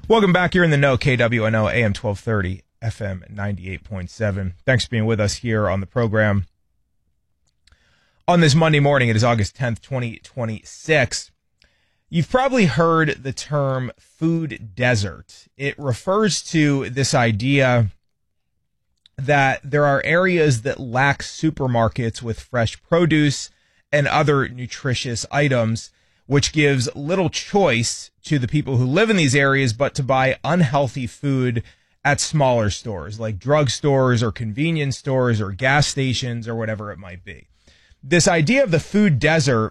Welcome back. You're in the know, KWNO, AM 1230, FM 98.7. Thanks for being with us here on the program. On this Monday morning, it is August 10th, 2026. You've probably heard the term food desert. It refers to this idea that there are areas that lack supermarkets with fresh produce and other nutritious items, which gives little choice to the people who live in these areas but to buy unhealthy food at smaller stores like drugstores or convenience stores or gas stations or whatever it might be. This idea of the food desert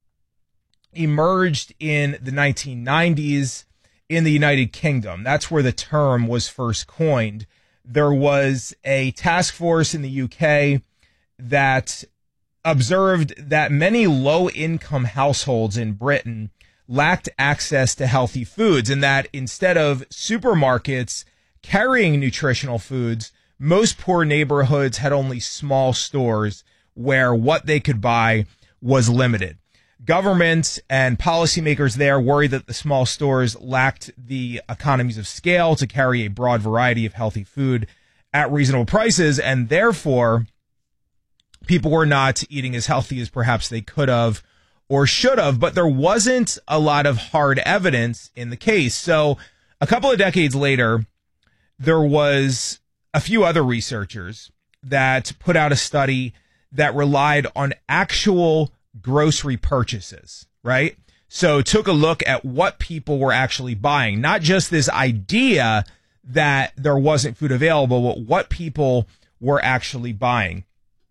emerged in the 1990s in the United Kingdom. That's where the term was first coined. There was a task force in the UK that observed that many low-income households in Britain lacked access to healthy foods, and that instead of supermarkets carrying nutritional foods, most poor neighborhoods had only small stores where what they could buy was limited. Governments and policymakers there worried that the small stores lacked the economies of scale to carry a broad variety of healthy food at reasonable prices, and therefore people were not eating as healthy as perhaps they could have or should have, but there wasn't a lot of hard evidence in the case. So a couple of decades later, there was a few other researchers that put out a study that relied on actual grocery purchases, right? So took a look at what people were actually buying, not just this idea that there wasn't food available, but what people were actually buying.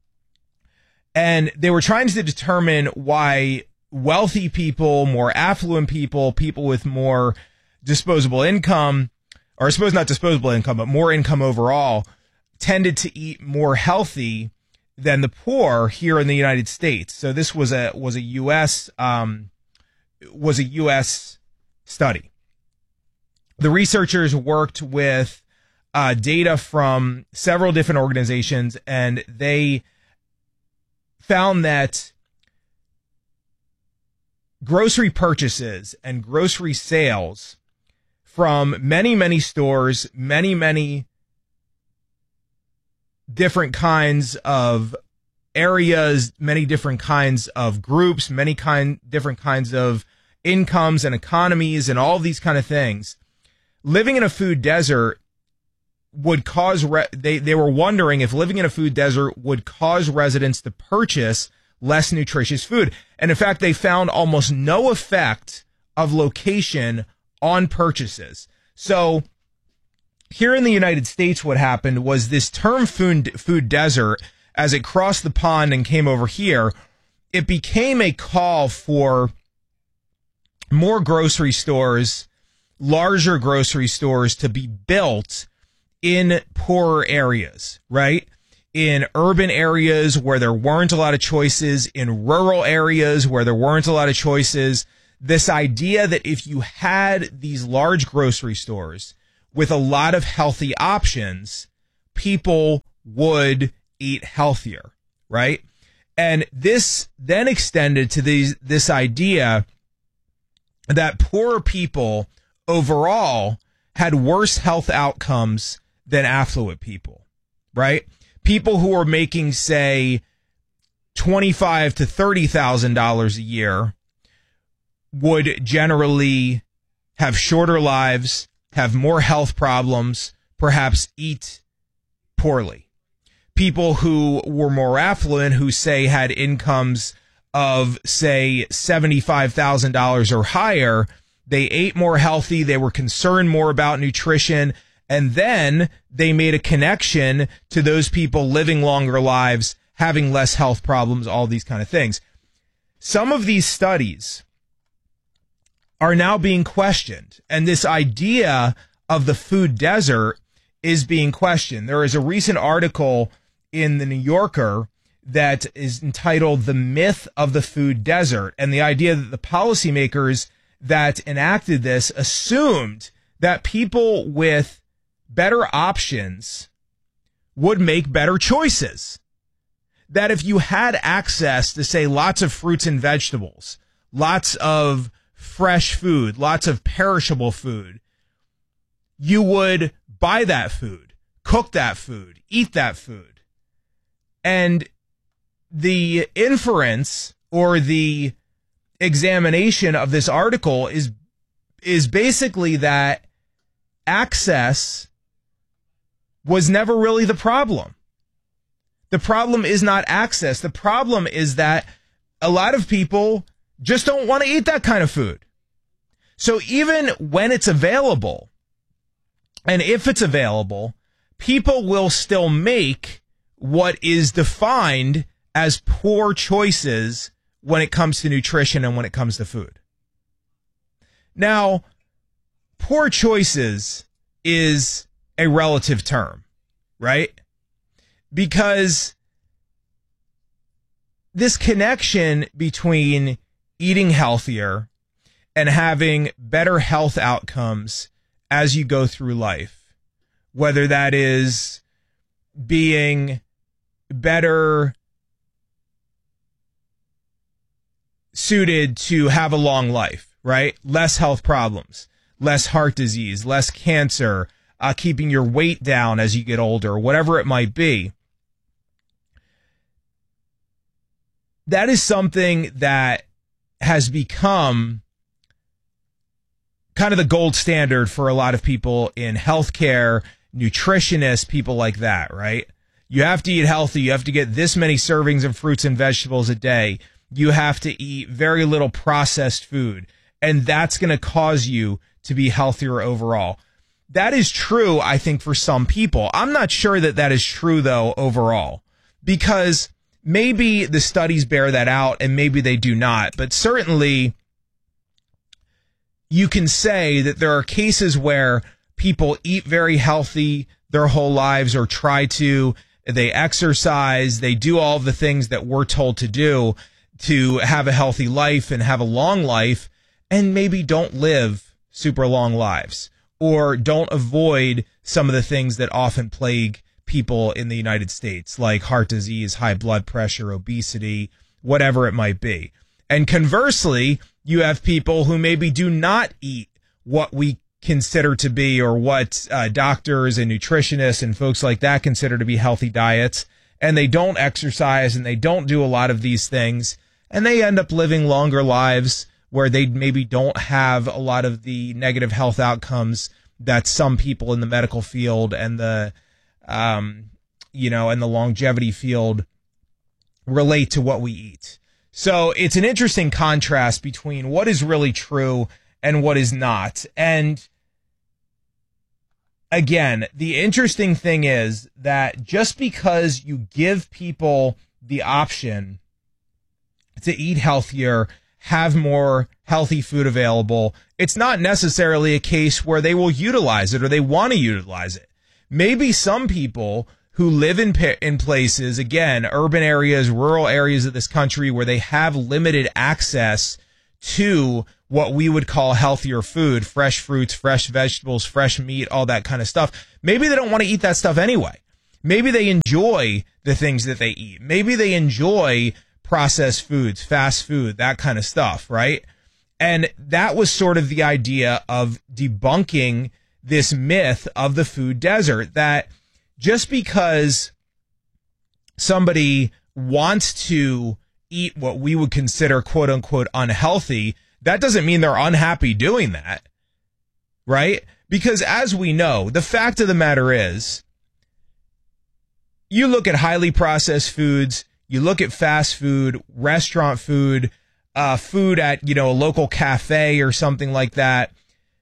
And they were trying to determine why wealthy people, more affluent people, people with more disposable income, or I suppose not disposable income, but more income overall, tended to eat more healthy than the poor here in the United States. So this was a U.S. study. The researchers worked with data from several different organizations, and they found that grocery purchases and grocery sales from many, many stores, many different kinds of areas, many different kinds of groups, different kinds of incomes and economies and all these kind of things. Living in a food desert would cause, they were wondering if living in a food desert would cause residents to purchase less nutritious food. And in fact, they found almost no effect of location on purchases. So here in the United States, what happened was this term food desert, as it crossed the pond and came over here, it became a call for more grocery stores, larger grocery stores to be built in poorer areas, right? In urban areas where there weren't a lot of choices, in rural areas where there weren't a lot of choices. This idea that if you had these large grocery stores with a lot of healthy options, people would eat healthier, right? And this then extended to this idea that poorer people overall had worse health outcomes than affluent people, right? People who are making, say, $25,000 to $30,000 a year would generally have shorter lives, have more health problems, perhaps eat poorly. People who were more affluent, who, say, had incomes of, say, $75,000 or higher, they ate more healthy, they were concerned more about nutrition, and then they made a connection to those people living longer lives, having less health problems, all these kind of things. Some of these studies are now being questioned, and this idea of the food desert is being questioned. There is a recent article in the New Yorker that is entitled "The Myth of the Food Desert," and the idea that the policymakers that enacted this assumed that people with better options would make better choices. That if you had access to, say, lots of fruits and vegetables, lots of fresh food, lots of perishable food, you would buy that food, cook that food, eat that food. And the inference or the examination of this article is basically that access was never really the problem. The problem is not access. The problem is that a lot of people just don't want to eat that kind of food. So even when it's available, and if it's available, people will still make what is defined as poor choices when it comes to nutrition and when it comes to food. Now, poor choices is a relative term, right? Because this connection between eating healthier and having better health outcomes as you go through life, whether that is being better suited to have a long life, right? Less health problems, less heart disease, less cancer, keeping your weight down as you get older, whatever it might be. That is something that has become kind of the gold standard for a lot of people in healthcare, nutritionists, people like that, right? You have to eat healthy. You have to get this many servings of fruits and vegetables a day. You have to eat very little processed food, and that's going to cause you to be healthier overall. That is true, I think, for some people. I'm not sure that that is true, though, overall, because maybe the studies bear that out and maybe they do not. But certainly you can say that there are cases where people eat very healthy their whole lives or try to. They exercise. They do all of the things that we're told to do to have a healthy life and have a long life, and maybe don't live super long lives or don't avoid some of the things that often plague people in the United States, like heart disease, high blood pressure, obesity, whatever it might be. And conversely, you have people who maybe do not eat what we consider to be, or what doctors and nutritionists and folks like that consider to be healthy diets, and they don't exercise and they don't do a lot of these things, and they end up living longer lives where they maybe don't have a lot of the negative health outcomes that some people in the medical field and the and the longevity field relate to what we eat. So it's an interesting contrast between what is really true and what is not. And again, the interesting thing is that just because you give people the option to eat healthier, have more healthy food available, it's not necessarily a case where they will utilize it or they want to utilize it. Maybe some people who live in places, again, urban areas, rural areas of this country, where they have limited access to what we would call healthier food, fresh fruits, fresh vegetables, fresh meat, all that kind of stuff. Maybe they don't want to eat that stuff anyway. Maybe they enjoy the things that they eat. Maybe they enjoy processed foods, fast food, that kind of stuff, right? And that was sort of the idea of debunking this myth of the food desert, that just because somebody wants to eat what we would consider quote unquote unhealthy, that doesn't mean they're unhappy doing that, right? Because as we know, the fact of the matter is, you look at highly processed foods, you look at fast food, restaurant food, food at, a local cafe or something like that,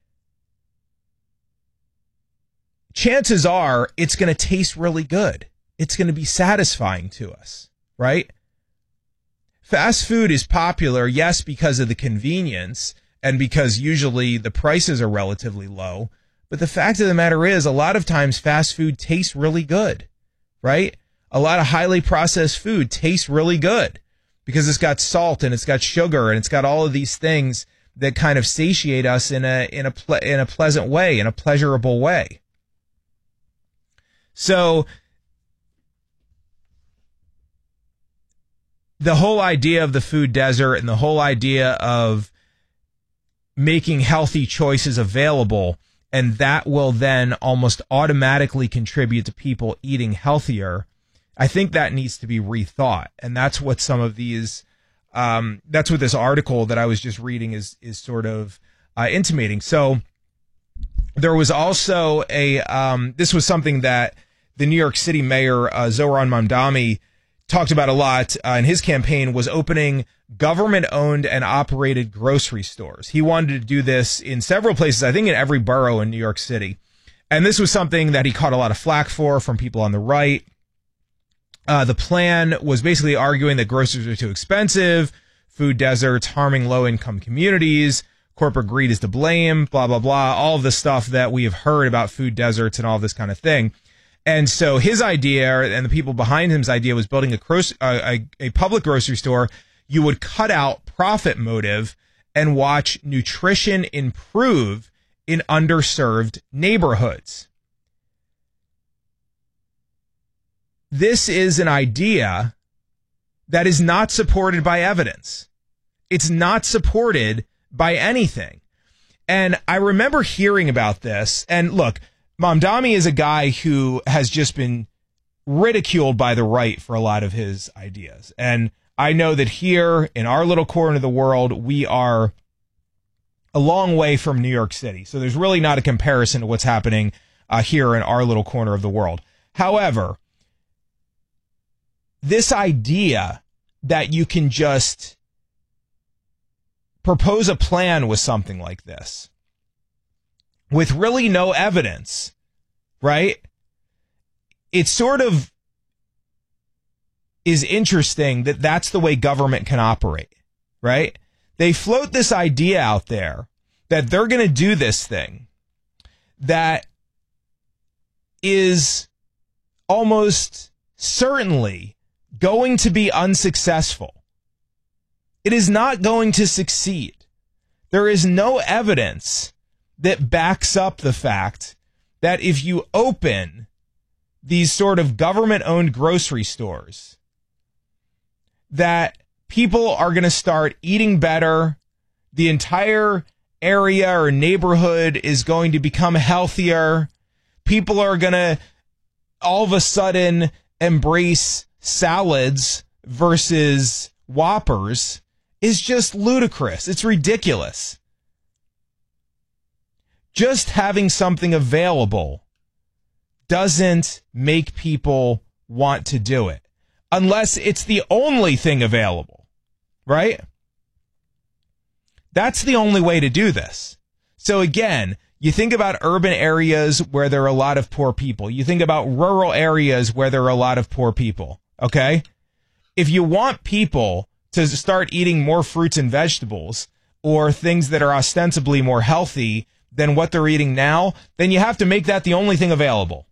chances are it's going to taste really good. It's going to be satisfying to us, right? Fast food is popular, yes, because of the convenience and because usually the prices are relatively low. But the fact of the matter is, a lot of times fast food tastes really good, right? A lot of highly processed food tastes really good because it's got salt and it's got sugar and it's got all of these things that kind of satiate us in a pleasant way, in a pleasurable way. So the whole idea of the food desert and the whole idea of making healthy choices available and that will then almost automatically contribute to people eating healthier. I think that needs to be rethought, and that's what some of these, that's what this article that I was just reading is sort of intimating. So there was also this was something that the New York City mayor, Zohran Mamdani, talked about a lot in his campaign, was opening government-owned and operated grocery stores. He wanted to do this in several places, I think in every borough in New York City. And this was something that he caught a lot of flack for from people on the right. The plan was basically arguing that groceries are too expensive, food deserts harming low-income communities, corporate greed is to blame, blah, blah, blah, all of the stuff that we have heard about food deserts and all this kind of thing. And so his idea, and the people behind him's idea, was building a public grocery store. You would cut out profit motive and watch nutrition improve in underserved neighborhoods. This is an idea that is not supported by evidence. It's not supported by anything. And I remember hearing about this. And look, Mamdani is a guy who has just been ridiculed by the right for a lot of his ideas. And I know that here in our little corner of the world, we are a long way from New York City. So there's really not a comparison to what's happening here in our little corner of the world. However, this idea that you can just propose a plan with something like this, with really no evidence, right? It sort of is interesting that that's the way government can operate, right? They float this idea out there that they're going to do this thing that is almost certainly going to be unsuccessful. It is not going to succeed. There is no evidence that backs up the fact that if you open these sort of government-owned grocery stores, that people are going to start eating better, the entire area or neighborhood is going to become healthier, people are going to all of a sudden embrace salads versus Whoppers, is just ludicrous. It's ridiculous. Just having something available doesn't make people want to do it unless it's the only thing available, right? That's the only way to do this. So again, you think about urban areas where there are a lot of poor people. You think about rural areas where there are a lot of poor people, okay? If you want people to start eating more fruits and vegetables or things that are ostensibly more healthy than what they're eating now, then you have to make that the only thing available.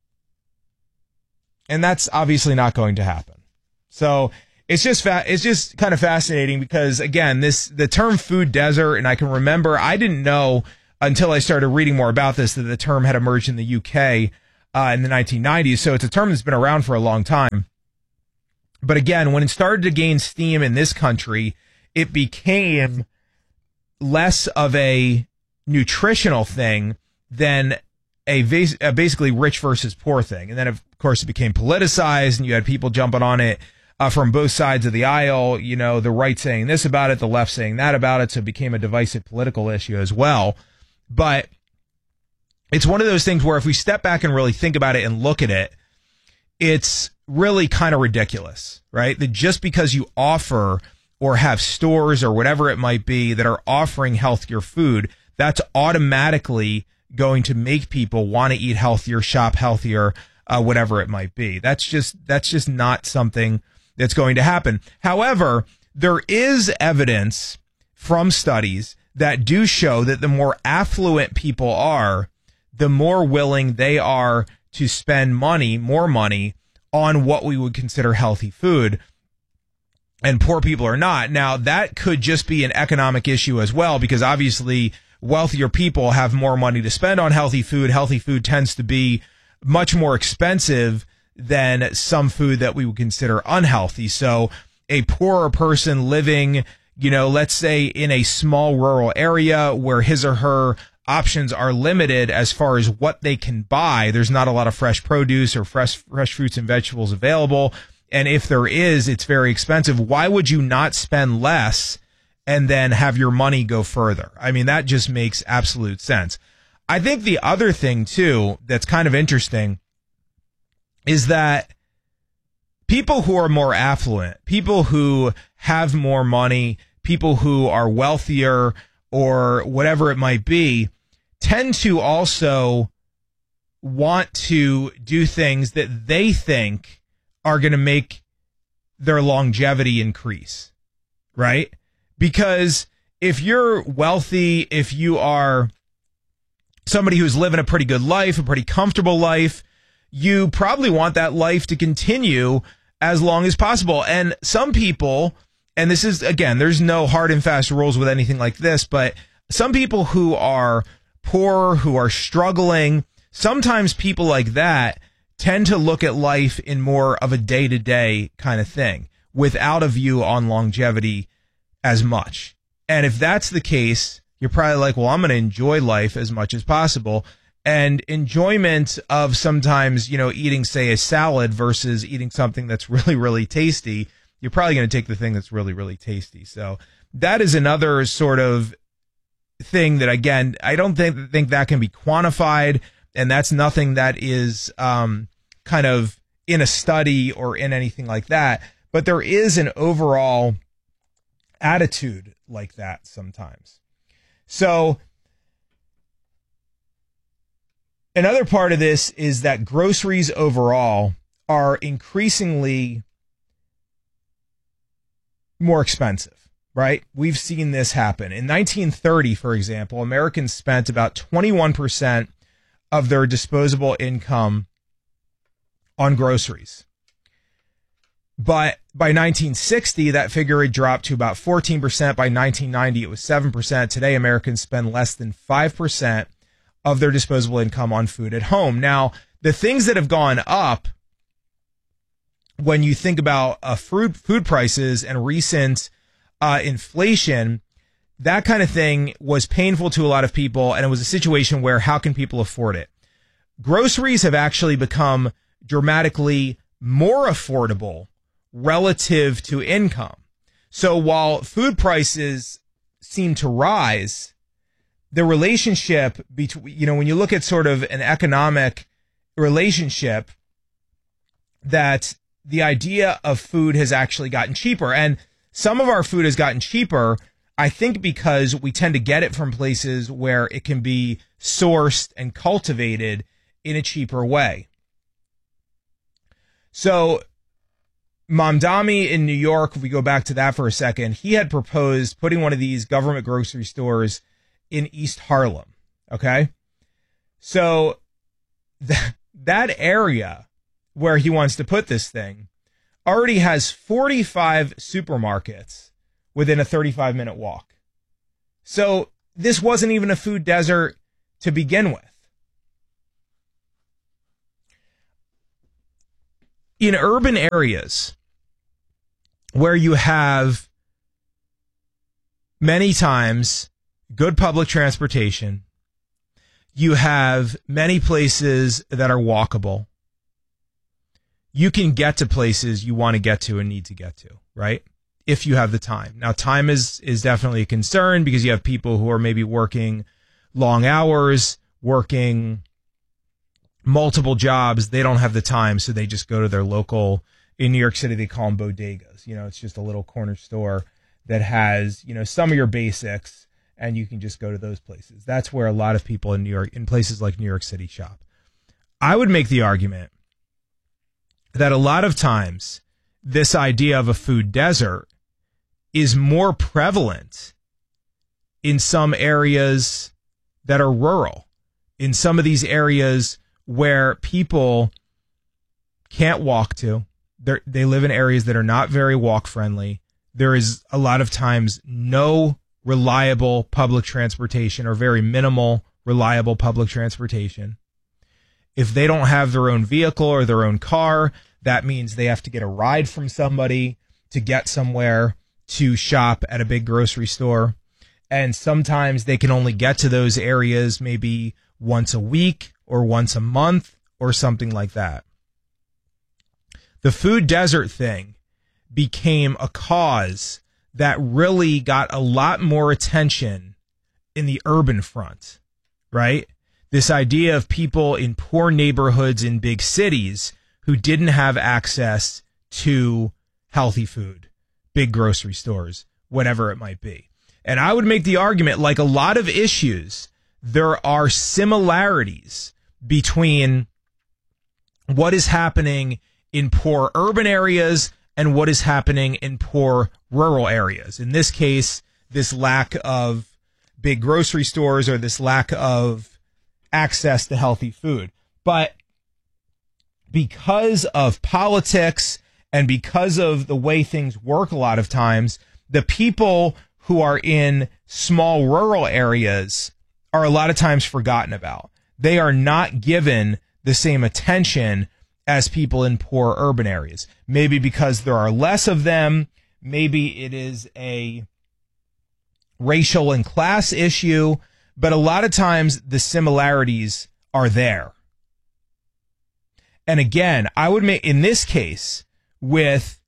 And that's obviously not going to happen. So it's just kind of fascinating because, again, the term food desert, and I can remember, I didn't know until I started reading more about this that the term had emerged in the UK in the 1990s. So it's a term that's been around for a long time. But again, when it started to gain steam in this country, it became less of a nutritional thing than a basically rich versus poor thing. And then, of course, it became politicized, and you had people jumping on it from both sides of the aisle, you know, the right saying this about it, the left saying that about it. So it became a divisive political issue as well. But it's one of those things where if we step back and really think about it and look at it, it's really kind of ridiculous, right? That just because you offer or have stores or whatever it might be that are offering healthier food, that's automatically going to make people want to eat healthier, shop healthier, whatever it might be. That's just not something that's going to happen. However, there is evidence from studies that do show that the more affluent people are, the more willing they are to spend more money on what we would consider healthy food, and poor people are not. Now, that could just be an economic issue as well, because obviously wealthier people have more money to spend on healthy food. Healthy food tends to be much more expensive than some food that we would consider unhealthy. So a poorer person living, you know, let's say in a small rural area where his or her options are limited as far as what they can buy. There's not a lot of fresh produce or fresh fruits and vegetables available. And if there is, it's very expensive. Why would you not spend less and then have your money go further? I mean, that just makes absolute sense. I think the other thing, too, that's kind of interesting is that people who are more affluent, people who have more money, people who are wealthier or whatever it might be, tend to also want to do things that they think are going to make their longevity increase, right? Because if you're wealthy, if you are somebody who's living a pretty good life, a pretty comfortable life, you probably want that life to continue as long as possible. And some people, and this is, again, there's no hard and fast rules with anything like this, but some people who are poor, who are struggling, sometimes people like that tend to look at life in more of a day-to-day kind of thing without a view on longevity as much. And if that's the case, you're probably like, well, I'm going to enjoy life as much as possible. And enjoyment of sometimes, eating, say, a salad versus eating something that's really, really tasty, you're probably going to take the thing that's really, really tasty. So that is another sort of thing that, again, I don't think that can be quantified. And that's nothing that is kind of in a study or in anything like that. But there is an overall attitude like that sometimes. So another part of this is that groceries overall are increasingly more expensive, right? We've seen this happen. In 1930, for example, Americans spent about 21% of their disposable income on groceries. But by 1960, that figure had dropped to about 14%. By 1990, it was 7%. Today, Americans spend less than 5% of their disposable income on food at home. Now, the things that have gone up when you think about food prices and recent inflation, that kind of thing was painful to a lot of people, and it was a situation where how can people afford it? Groceries have actually become dramatically more affordable relative to income. So while food prices seem to rise, the relationship between, when you look at sort of an economic relationship, that the idea of food has actually gotten cheaper. And some of our food has gotten cheaper, I think, because we tend to get it from places where it can be sourced and cultivated in a cheaper way. So Mamdani in New York, if we go back to that for a second, he had proposed putting one of these government grocery stores in East Harlem. Okay. So that area where he wants to put this thing already has 45 supermarkets within a 35-minute walk. So this wasn't even a food desert to begin with. In urban areas where you have many times good public transportation, you have many places that are walkable, you can get to places you want to get to and need to get to, right? If you have the time. Now, time is definitely a concern because you have people who are maybe working long hours, working multiple jobs. They don't have the time, so they just go to their local, in New York City, they call them bodegas. It's just a little corner store that has, some of your basics, and you can just go to those places. That's where a lot of people in New York, in places like New York City, shop. I would make the argument that a lot of times this idea of a food desert is more prevalent in some areas that are rural, in some of these areas where people can't walk to. They live in areas that are not very walk friendly. There is a lot of times no reliable public transportation or very minimal reliable public transportation. If they don't have their own vehicle or their own car, that means they have to get a ride from somebody to get somewhere to shop at a big grocery store. And sometimes they can only get to those areas maybe once a week or once a month or something like that. The food desert thing became a cause that really got a lot more attention in the urban front, right? This idea of people in poor neighborhoods in big cities who didn't have access to healthy food, big grocery stores, whatever it might be. And I would make the argument, like a lot of issues, there are similarities between what is happening in poor urban areas and what is happening in poor rural areas. In this case, this lack of big grocery stores or this lack of access to healthy food. But because of politics and because of the way things work a lot of times, the people who are in small rural areas are a lot of times forgotten about. They are not given the same attention as people in poor urban areas. Maybe because there are less of them. Maybe it is a racial and class issue. But a lot of times the similarities are there. And again, I would make, in this case, with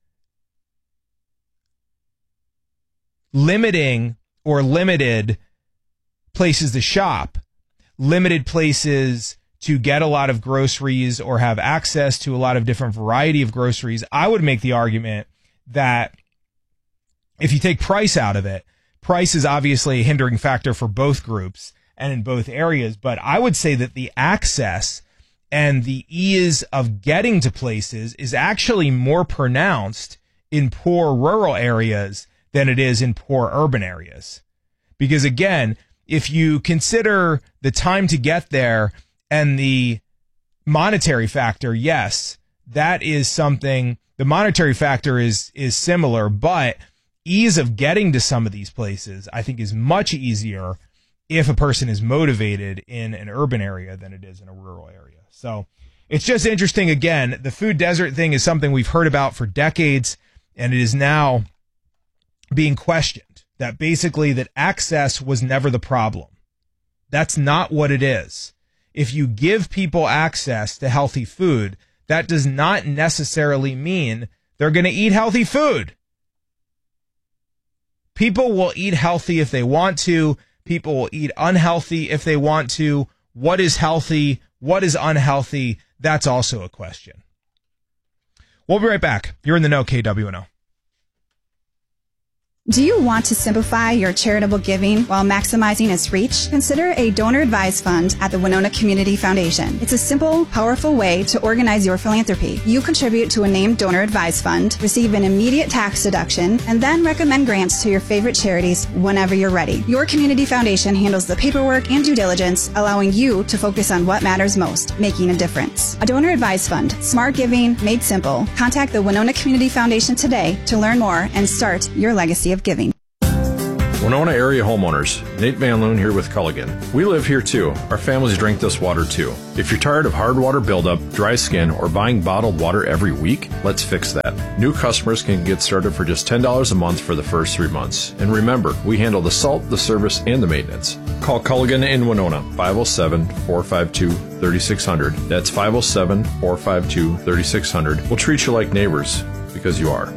limiting or limited places to shop, limited places to get a lot of groceries or have access to a lot of different variety of groceries, I would make the argument that if you take price out of it, price is obviously a hindering factor for both groups and in both areas. But I would say that the access and the ease of getting to places is actually more pronounced in poor rural areas than it is in poor urban areas. Because again, if you consider the time to get there and the monetary factor, yes, that is something. The monetary factor is similar, but ease of getting to some of these places, I think, is much easier if a person is motivated in an urban area than it is in a rural area. So it's just interesting. Again, the food desert thing is something we've heard about for decades, and it is now being questioned that basically that access was never the problem. That's not what it is. If you give people access to healthy food, that does not necessarily mean they're going to eat healthy food. People will eat healthy if they want to. People will eat unhealthy if they want to. What is healthy? What is unhealthy? That's also a question. We'll be right back. You're in the know, KWNO. Do you want to simplify your charitable giving while maximizing its reach? Consider a donor-advised fund at the Winona Community Foundation. It's a simple, powerful way to organize your philanthropy. You contribute to a named donor-advised fund, receive an immediate tax deduction, and then recommend grants to your favorite charities whenever you're ready. Your community foundation handles the paperwork and due diligence, allowing you to focus on what matters most, making a difference. A donor-advised fund, smart giving made simple. Contact the Winona Community Foundation today to learn more and start your legacy of giving. Winona area homeowners, Nate Van Loon here with Culligan. We live here too. Our families drink this water too. If you're tired of hard water buildup, dry skin, or buying bottled water every week, let's fix that. New customers can get started for just $10 a month for the first 3 months. And remember, we handle the salt, the service, and the maintenance. Call Culligan in Winona, 507-452-3600. That's 507-452-3600. We'll treat you like neighbors, because you are.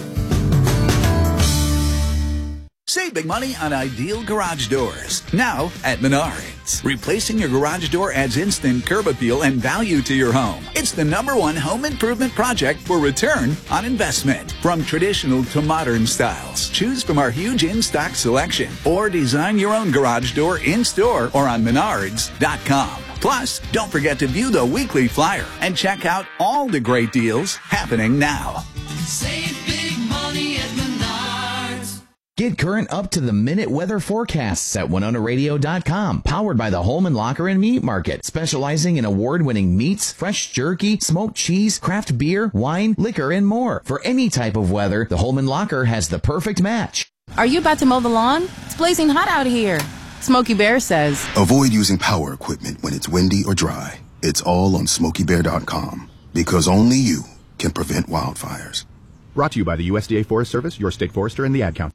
Save big money on ideal garage doors. Now at Menards. Replacing your garage door adds instant curb appeal and value to your home. It's the #1 home improvement project for return on investment. From traditional to modern styles, choose from our huge in-stock selection or design your own garage door in-store or on Menards.com. Plus, don't forget to view the weekly flyer and check out all the great deals happening now. Save big money at Menards. Get current up-to-the-minute weather forecasts at WinonaRadio.com. Powered by the Holman Locker and Meat Market, specializing in award-winning meats, fresh jerky, smoked cheese, craft beer, wine, liquor, and more. For any type of weather, the Holman Locker has the perfect match. Are you about to mow the lawn? It's blazing hot out here. Smokey Bear says, avoid using power equipment when it's windy or dry. It's all on SmokeyBear.com. Because only you can prevent wildfires. Brought to you by the USDA Forest Service, your state forester, and the Ad Council.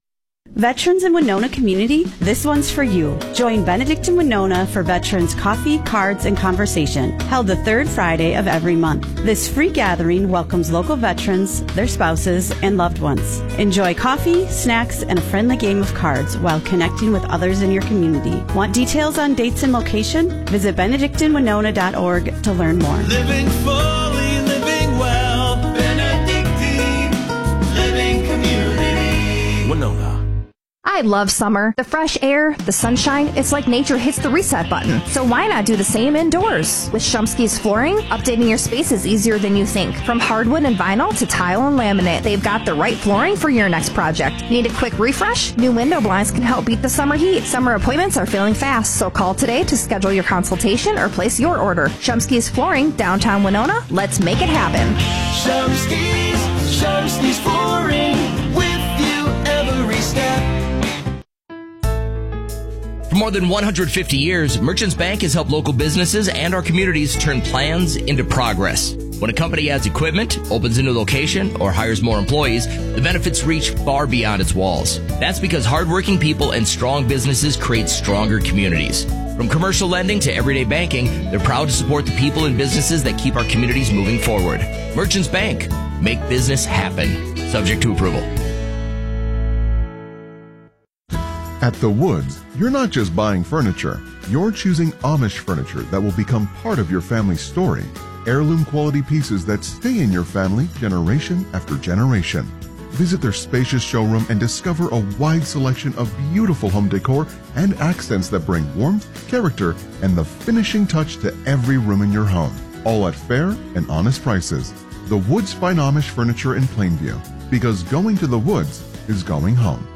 Veterans in Winona community, this one's for you. Join Benedict in Winona for Veterans Coffee, Cards, and Conversation, held the third Friday of every month. This free gathering welcomes local veterans, their spouses, and loved ones. Enjoy coffee, snacks, and a friendly game of cards while connecting with others in your community. Want details on dates and location? Visit benedictinwinona.org to learn more. Living fully, living well. Benedictine Living Community. Winona. I love summer. The fresh air, the sunshine, it's like nature hits the reset button. So why not do the same indoors? With Shumsky's Flooring, updating your space is easier than you think. From hardwood and vinyl to tile and laminate, they've got the right flooring for your next project. Need a quick refresh? New window blinds can help beat the summer heat. Summer appointments are filling fast, so call today to schedule your consultation or place your order. Shumsky's Flooring, downtown Winona. Let's make it happen. Shumsky's Flooring, with you every step. For more than 150 years, Merchants Bank has helped local businesses and our communities turn plans into progress. When a company adds equipment, opens a new location, or hires more employees, the benefits reach far beyond its walls. That's because hardworking people and strong businesses create stronger communities. From commercial lending to everyday banking, they're proud to support the people and businesses that keep our communities moving forward. Merchants Bank. Make business happen. Subject to approval. At The Woods, you're not just buying furniture, you're choosing Amish furniture that will become part of your family's story. Heirloom quality pieces that stay in your family generation after generation. Visit their spacious showroom and discover a wide selection of beautiful home decor and accents that bring warmth, character, and the finishing touch to every room in your home. All at fair and honest prices. The Woods Fine Amish Furniture in Plainview. Because going to The Woods is going home.